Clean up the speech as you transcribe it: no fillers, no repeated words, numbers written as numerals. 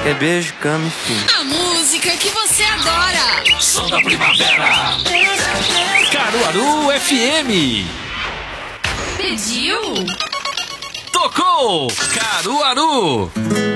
É beijo, cama e fim. A música que você adora. Som da primavera. Caruaru FM. Pediu? Tocou Caruaru.